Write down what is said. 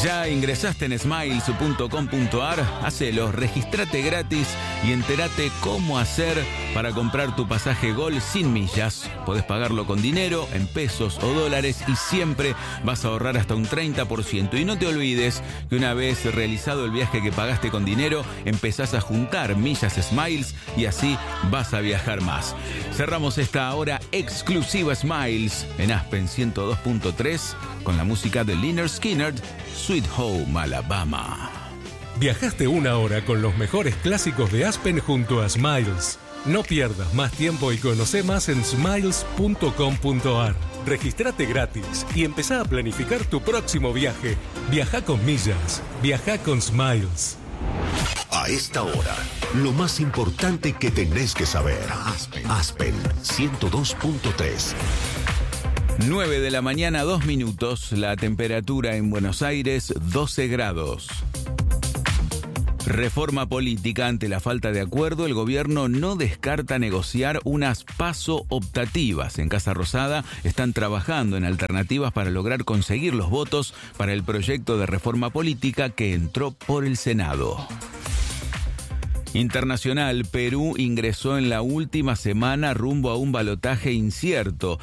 ¿Ya ingresaste en smiles.com.ar? Hacelo, registrate gratis y entérate cómo hacer para comprar tu pasaje Gol sin millas. Podés pagarlo con dinero, en pesos o dólares y siempre vas a ahorrar hasta un 30%. Y no te olvides que una vez realizado el viaje que pagaste con dinero, empezás a juntar millas Smiles y así vas a viajar más. Cerramos esta hora exclusiva Smiles en Aspen 102.3 con la música de Lynyrd Skynyrd, Sweet Home Alabama. Viajaste una hora con los mejores clásicos de Aspen junto a Smiles. No pierdas más tiempo y conoce más en smiles.com.ar. Regístrate gratis y empezá a planificar tu próximo viaje. Viaja con millas. Viaja con Smiles. A esta hora, lo más importante que tenés que saber. Aspen 102.3. 9 de la mañana, 2 minutos. La temperatura en Buenos Aires, 12 grados. Reforma política. Ante la falta de acuerdo, el gobierno no descarta negociar unas PASO optativas. En Casa Rosada están trabajando en alternativas para lograr conseguir los votos para el proyecto de reforma política que entró por el Senado. Internacional, Perú ingresó en la última semana rumbo a un balotaje incierto.